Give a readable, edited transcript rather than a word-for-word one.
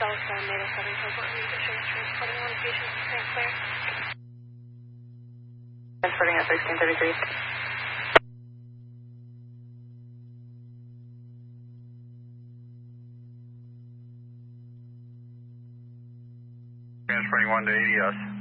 Southbound Native Southern Transport Organization is transporting one patient to St. Clair. Transporting at 1633. Transporting 1 to ADS.